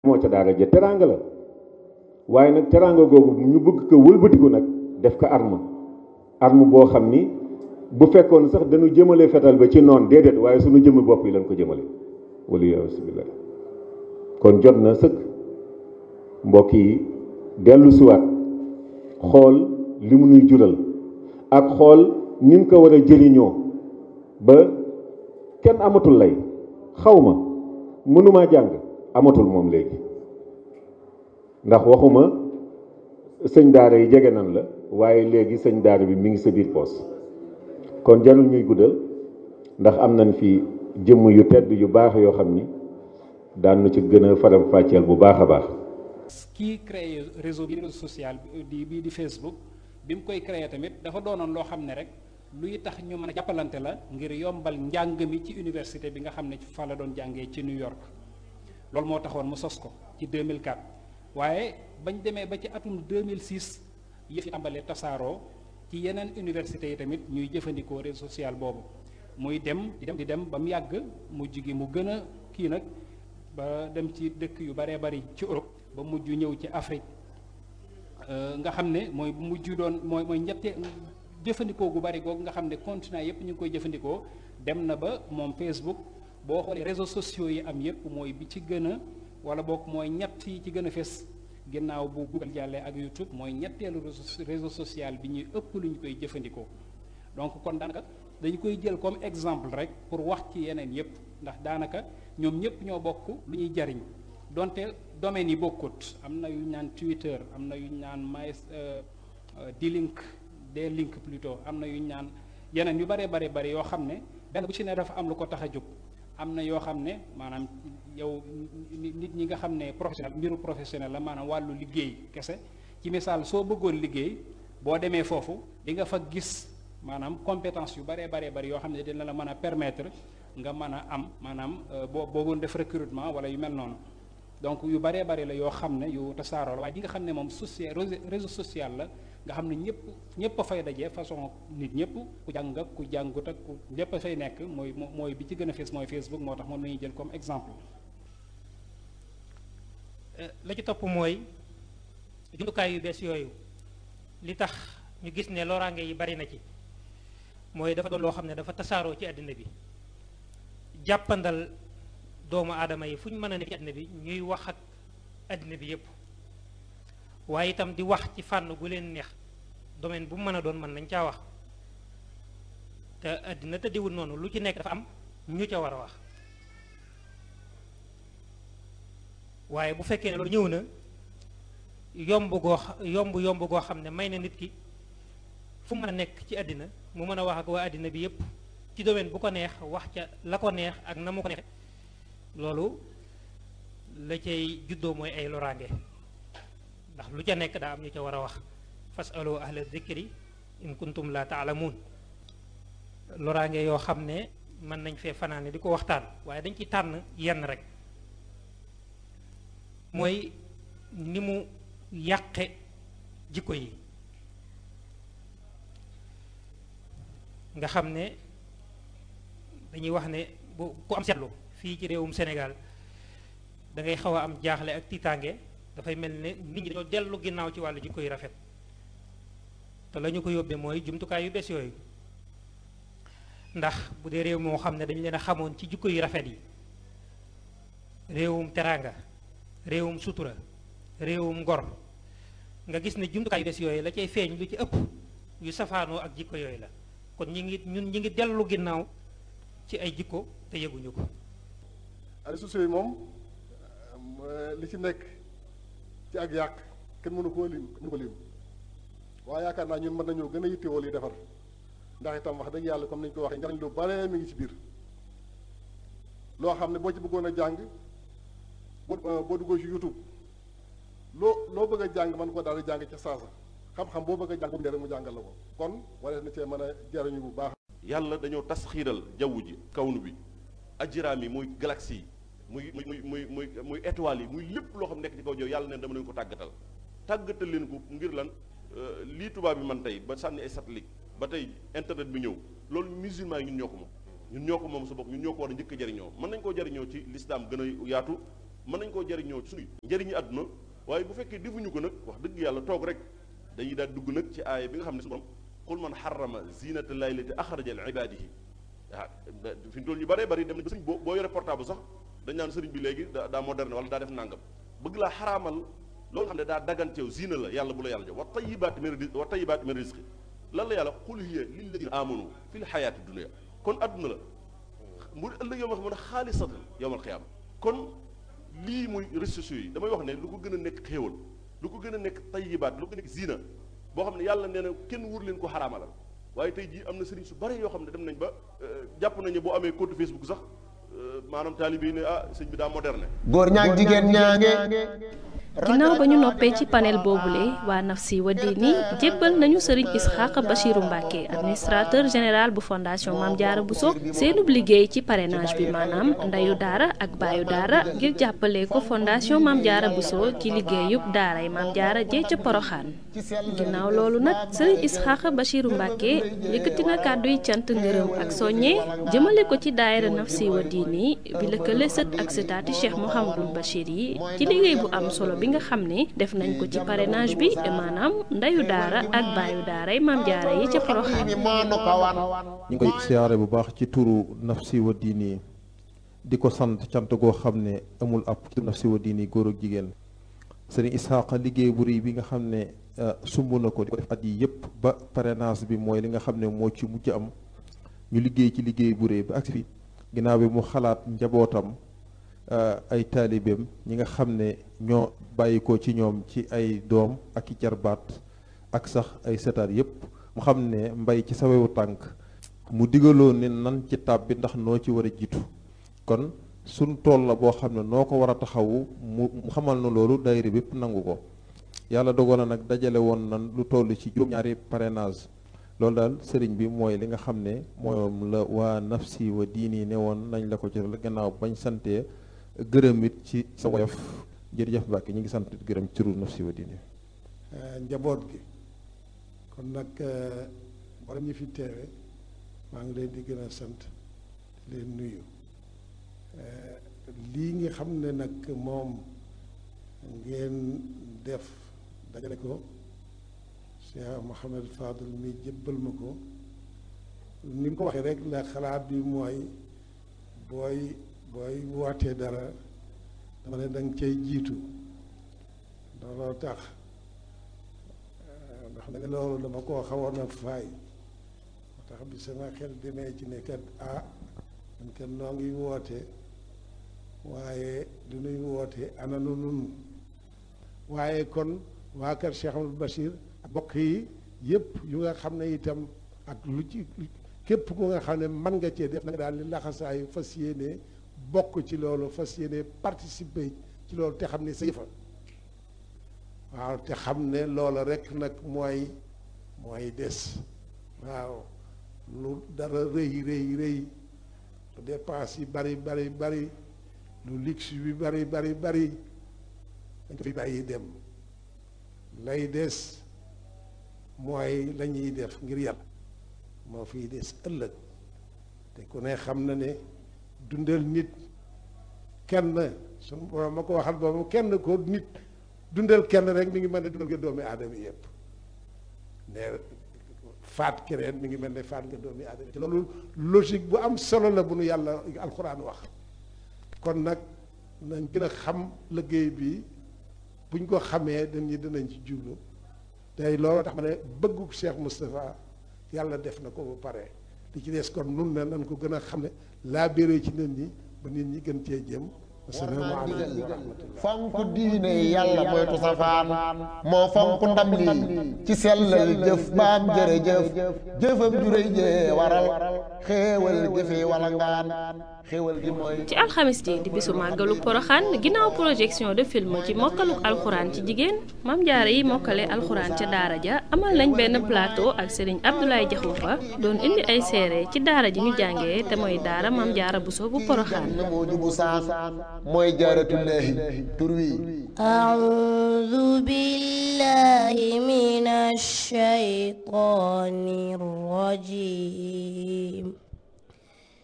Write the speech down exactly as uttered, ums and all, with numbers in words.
moo ca daara ja teraanga la waaye nag teraanga googu ñu bëgg ko wëlbatiku nag def ko arme arme boo xam ni bu fekkoon sax dañu jëmale fetal ba ci noon déedéet waaye suñu jëmmi bopp yi lañ ko jëmale wala yasubillah kon jot na sëkk mbokk yi dellu siwaat xool li mu nuy jural ak xool ni mu ko war a jëriñoo ba kenn amatul lay xaw ma mënumaa jàng amatul moom léegi ndax waxuma sëñ daara yi jege nan la waaye léegi sëñ daara bi mi ngi sa biir poos kon jarul ñuy guddal ndax am nañ fi jëmm yu tedd yu baax yoo xam ni daan na ci gën a faram fàcceel bu baax a baax. kii créé réseau bi réseau social di bii di Facebook bi mu koy créé tamit dafa doonoon loo xam ne rek luy tax ñu mën a jàppalante la ngir yombal njàng mi ci université bi nga xam ne fa la doon jàngee ci New York. loolu moo taxoon mu sos ko ci deux mille quatre waaye bañ demee ba ci atum deux mille six yëf yi tàmbalee tasaaroo ci yeneen universités yi tamit ñuy jëfandikoo réseau social boobu muy dem di dem di dem ba mu yàgg mujj gi mu gën a kii nag ba dem ci dëkk yu baree bari ci Europe ba mujj ñëw ci Afrique nga xam ne mooy bu mujj doon mooy mooy ñette jëfandikoo gu bari googu nga xam ne continent yépp ñu ngi koy jëfandikoo dem na ba moom Facebook boo xoolee réseaux sociaux yi am yépp mooy bi ci gën a wala boog mooy ñett yi ci gën a fes ginnaaw bu Google jàllee ak YouTube mooy ñetteelu réseau social bi ñuy ëpp lu ñu koy jëfandikoo donc kon daanaka dañu koy jël comme exemple rek pour wax ci yeneen yépp ndax daanaka ñoom ñépp ñoo bokk lu ñuy jariñ donte domaines yi bokkut am na yu ñu naan Twitter am na yu ñu naan my D-Link D-Link plutôt am na yu ñu naan yeneen yu baree bare bari yoo xam ne benn bu ci ne dafa am lu ko tax a jóg am na yoo xam ne maanaam yow nit ñi nga xam ne professionnel mbiru professionnel la maanaam wàllu liggéey kese ci misaal soo bëggoon liggéey boo demee foofu di nga fa gis maanaam compétence yu baree baree bari yoo xam ne dina la mën a permettre nga mën a am maanaam boo boogoon def recrutement wala yu mel noonu donc yu baree bari la yoo xam ne yu tasaaroo la waaye di nga xam ne moom social réseau social la nga xam ne ñëpp ñëpp a fay daje façon nit ñëpp ku jàng ak ku jàngut ak ku ñëpp a fay nekk mooy mooy bi ci gën a fees mooy Facebook moo tax moom la ñuy jël comme exemple. la ci topp mooy jumtukaay yu bees yooyu li tax ñu gis ne loraange yi bari na ci mooy dafa doon loo xam ne dafa tasaaroo ci àddina bi jàppandal doomu aadama yi fu ñu mën a nekk ci àddina bi ñuy wax ak àddina bi yépp waaye itam di wax ci fànn gu leen neex domaine bu mu mën a doon mën nañ caa wax te àddina tëddiwul noonu lu ci nekk dafa am ñu ca war a wax waaye bu fekkee ne loolu ñëw na yomb goo yomb yomb goo xam ne may na nit ki fu mu mën a nekk ci àddina mu mën a wax ak waa àddina bi yépp ci domaine bu ko neex wax ca la ko neex ak na mu ko neexe loolu la cay juddoo mooy ay loraange ndax lu ca nekk daa am ñu ca war a wax fasalu ahla dhikri in kuntum la taalamuun loraange yoo xam ne mën nañ fee fanaane di ko waxtaan waaye dañ ci tànn yenn rek mooy ni mu yàqe jikko yi nga xam ne dañuy wax ne bu ku am seetlu fii ci réewum Sénégal da ngay xaw a am jaaxle ak tiitaange dafay mel ne nit ñi dañoo dellu ginnaaw ci wàllu jikko yu rafet te la ñu ko yóbbee mooy jumtukaay yu bees yooyu ndax bu dee réew moo xam ne dañu leen a xamoon ci jikko yu rafet yi réewum teraanga réewum sutura réewum ngor nga gis ne jumtukaay yu bees yooyu la cay feeñ lu ci ëpp yu safaanoo ak jikko yooyu la kon ñi ngi ñun ñi ngi dellu ginnaaw ci ay jikko te yëguñu ko. réseaux sociaux yi moom li ci nekk ci ak yàq kenn mënu koo lim mënu ko lim waaye yaakaar naa ñun mën nañoo gën a yittewoo li defar ndax itam wax dëgg yàlla comme ni ñu ko waxee njariñ lu bare mi ngi ci biir loo xam ne boo ci bëggoon a jàng boo boo duggoo ci YouTube loo loo bëgg a jàng mën ko daal di jàng ca saasa xam-xam boo bëgg a jàng bu rek mu jàngal la ko kon wala na cee mën a jariñu bu baax. yàlla dañoo tas xiiral jaww ji kawnu bi ajiraam yi muy galaxie yi muy muy muy muy muy étoiles yi muy lépp loo xam nekk ci kaw jaww yàlla neen dama leen ko tàggatal tàggatal leen ko ngir lan lii tubaab bi man tey ba sànni ay satellite ba tey internet bi ñëw loolu musulman yi ñun ñoo ko moom ñun ñoo ko moom sa bopp ñun ñoo ko war a njëkk a jariñoo mën nañ koo jariñoo ci l'islam gën a yaatu mën nañ koo jëriñoo suñu njëriñu àdduna waaye bu fekkee defuñu ko nag wax dëgg yàlla toog rek dañuy daal dugg nag ci aaya bi nga xam ne su borom qul man xarama zinata llahi lati axraja li ibadihi ah fi mu toll ñu bëree bëri dem nañ ba sëriñ boo boo yore portable sax dañ naan sëriñ bi léegi daa daa moderne wala daa def nangam bëgg laa xaraamal loolu xam ne daa daganteew zina la yàlla bu la yàlla jox wa tayibaat min rizqi wa tayibaat min rizqi lan la yàlla qul hiya lilladina amanu fi l xayaati dunia kon adduna la mu ëllëg yow ma xam ne xaalisatan yowmal xiyaama kon lii muy réseaux sociaux yi damay wax ne lu ko gën a nekk xéewal lu ko gën a nekk tayibaat lu ko nekk zina boo xam ne yàlla nee na kenn wur leen ko xaraamalal waaye tey jii am na sëriñ su bari yoo xam ne dem nañ ba jàpp nañ ne boo amee compte Facebook sax maanaam taalibe yi ne ah sëñ bi daa moderne. góor ñaag jigéen ñaange. ginnaaw ba ñu noppee ci panel boobule waa Nafsi wa Diini jébbal nañu sëriñ Isxaaq Bachiru Mbàkke administrateur général bu fondation Maam Jaara Buso seenub liggéey ci parrainage bi maanaam ndeyu daara ak baayu daara ngir jàppale ko fondation Maam Jaara Buso ci liggéeyub daaray Maam Jaara jee ca Poroxaan ginnaaw loolu nag sëriñ Isxaaq Bachiru Mbàkke yëkkati na kàdduy cant ngërëm ak soññe jëmale ko ci daayira Nafsi wa Diini bi lëkkale sët ak sëtaati Cheikh Mouhamadul Bachir yi ci liggéey bu am solo bi nga xam ne def nañ ko ci parrainage bi maanaam ndeyu daara ak baayu daaray Maam Jaara yi ca Poroxaan ñu ngi koy siyaare bu baax ci turu Nafsi wa Diini di ko sant cant goo xam ne amul ab Nafsi wa Diini góor ak jigéen sëriñ Isxaaqa liggéey bu rëy bi nga xam ne sumb na ko di ko def at yi yëpp ba parrainage bi mooy li nga xam ne moo ci mujj am ñu liggéey ci liggéey bu rëy ba agsi fi ginnaaw bi mu xalaat njabootam ay taalibeem ñi nga xam ne ñoo bàyyi ko ci ñoom ci ay doom ak i jarbaat ak sax ay setaat yépp mu xam ne mbay ci sawewu tànk mu digaloo ne nan ci tab bi ndax noo ci war a jiitu kon suñ tool la boo xam ne noo ko war a taxawu mu xamal na loolu daayira bépp nangu ko yàlla dogal na nag dajale woon nan lu toll ci juróom-ñaari parrainage loolu daal sëriñ bi mooy li nga xam ne moom la waa Nafsi wa Diini ne woon nañ la ko ci gannaaw bañ santee gërëm it ci sa woyof jërëjëf Mbàkke ñu ngi sant gërëm ci turu Nafsi wa Diini njaboot gi kon nag borom ñi fi teewe maa ngi leen di gën a sant di leen nuyu lii nga xam ne nag moom ngeen def dajale ko Cheikh Mouhamed Fadul mi jébbal ma ko ni mu ko waxee rek la xalaat bi mooy booy booy wootee dara dama ne danga cay jiitu looloo tax ndax nag loolu dama koo xawoon a faay moo tax bi sama xel demee ci ne kat ah man kat noo ngi woote waaye du nuy woote ana nu nun waaye kon waa kër Cheikh Amadou Bachir bokk yi yëpp yu nga xam ne itam ak lu ci képp ku nga xam ne mën nga cee def na nga daal li laxasaayu fas yéene bokk ci loolu fas yéene participer ci loolu te xam ne sa yëfa waaw te xam ne loola rek nag mooy mooy des waaw lu dara rëy rëy rëy lu dépense yi bari bari bari lu luxe bi bari bari bari dañ ko fi bàyyi dem lay des mooy la ñuy def ngir yàlla moo fiy des ëllëg te ku ne xam na ne dundal nit kenn suñu borom ma ko waxal boobu kenn ko nit dundal kenn rek mi ngi mel ne dundal nga doomi aadama yëpp ne faat keneen mi ngi mel ne faat nga doomi aadama te loolu logique bu am solo la bu nu yàlla alxuraan wax kon nag nañ gën a xam liggéey bi buñ ko xamee dañuy dinañ ci jublu tey loolu tax ma ne bëggu Cheikh Moustapha yàlla def na ko ba pare li ci des kon nun ne nañ ko gën a xam ne laa béré ci nit ñi ba nit ñi gën cee jëm asalaamaaleykum wa rahmatullah fonk diine yàlla moytu safaan moo fonk ndam lii ci sellal jëf baam jërëjëf jëfam juréy jee waral xéewal jëfee wala ngaan xéewal gi mooy ci alxamis ji di bisu màggalu Poroxaan ginnaaw projection de film ci mokkaluk alxuraan ci jigéen Maam Jaara yi mokkale alxuraan ca daara ja amal nañ benn plateau ak Serigne Abdoulaye Jaxumpa doon indi ay seere ci daara ji ñu jàngee te mooy daara Maam Jaara Buso bu Poroxaan moo jubu saan mooy jaaratullaahi tur wi a'uuzu billaahi minash shaytaanir rajiim